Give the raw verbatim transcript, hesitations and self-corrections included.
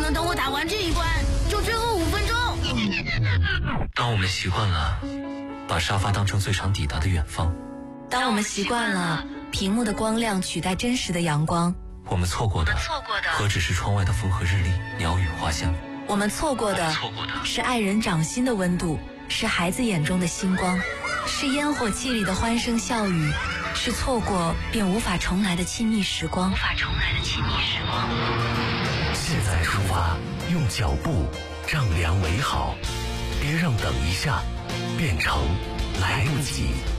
能等我打完这一关，就最后五分钟。 当我们习惯了把沙发当成最长抵达的远方， 当我们习惯了屏幕的光亮取代真实的阳光， 我们错过的何止是窗外的风和日丽、鸟语花香？ 我们错过的是爱人掌心的温度，是孩子眼中的星光，是烟火气里的欢声笑语，是错过便无法重来的亲密时光。无法重来的亲密时光。 现在出发，用脚步丈量美好，别让等一下变成来不及。